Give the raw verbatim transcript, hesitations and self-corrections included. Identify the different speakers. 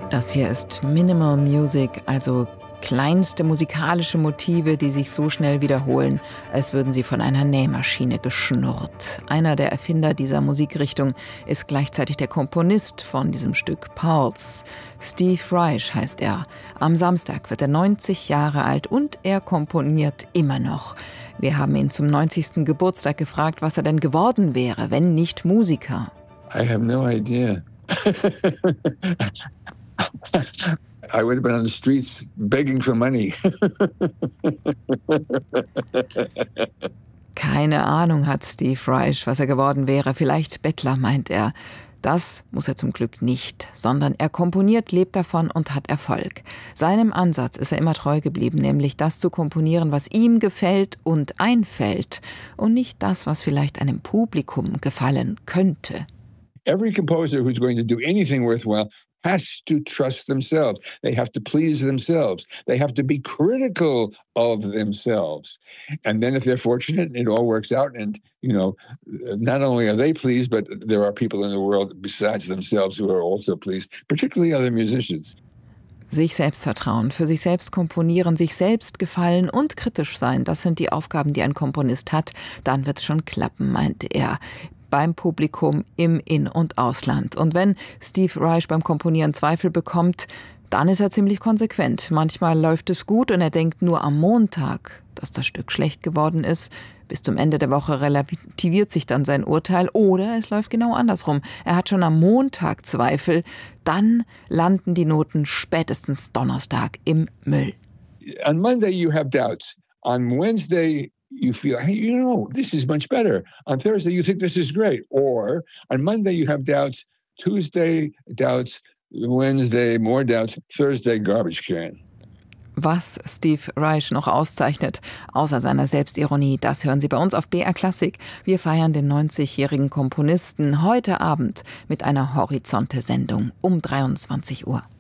Speaker 1: Das hier ist Minimal Music, also kleinste musikalische Motive, die sich so schnell wiederholen, als würden sie von einer Nähmaschine geschnurrt. Einer der Erfinder dieser Musikrichtung ist gleichzeitig der Komponist von diesem Stück Pulse. Steve Reich heißt er. Am Samstag wird er neunzig Jahre alt und er komponiert immer noch. Wir haben ihn zum neunzigsten Geburtstag gefragt, was er denn geworden wäre, wenn nicht Musiker.
Speaker 2: I have no idea. I would have been on the streets begging for money.
Speaker 1: Keine Ahnung hat Steve Reich, was er geworden wäre. Vielleicht Bettler, meint er. Das muss er zum Glück nicht, sondern er komponiert, lebt davon und hat Erfolg. Seinem Ansatz ist er immer treu geblieben, nämlich das zu komponieren, was ihm gefällt und einfällt und nicht das, was vielleicht einem Publikum gefallen könnte.
Speaker 2: Every composer who's going to do anything worthwhile has to trust themselves. They have to please themselves. They have to be critical of themselves. And then if they're fortunate, it all works out. And, you know, not only are they pleased, but there are people in the world besides themselves who are also pleased, particularly other musicians.
Speaker 1: Sich selbst vertrauen, für sich selbst komponieren, sich selbst gefallen und kritisch sein, das sind die Aufgaben, die ein Komponist hat. Dann wird's schon klappen, meinte er. Beim Publikum im In- und Ausland. Und wenn Steve Reich beim Komponieren Zweifel bekommt, dann ist er ziemlich konsequent. Manchmal läuft es gut und er denkt nur am Montag, dass das Stück schlecht geworden ist. Bis zum Ende der Woche relativiert sich dann sein Urteil oder es läuft genau andersrum. Er hat schon am Montag Zweifel, dann landen die Noten spätestens Donnerstag im Müll.
Speaker 2: On Monday you have doubts. On Wednesday you feel, hey, you know, this is much better. On Thursday, you think this is great. Or on Monday, you have doubts. Tuesday, doubts. Wednesday, more doubts. Thursday, garbage can.
Speaker 1: Was Steve Reich noch auszeichnet, außer seiner Selbstironie, das hören Sie bei uns auf B R Klassik. Wir feiern den neunzigjährigen Komponisten heute Abend mit einer Horizonte-Sendung um dreiundzwanzig Uhr.